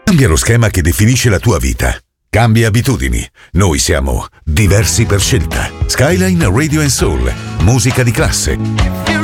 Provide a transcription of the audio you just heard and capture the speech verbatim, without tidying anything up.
Cambia lo schema che definisce la tua vita. Cambia abitudini. Noi siamo diversi per scelta. Skyline Radio and Soul. Musica di classe.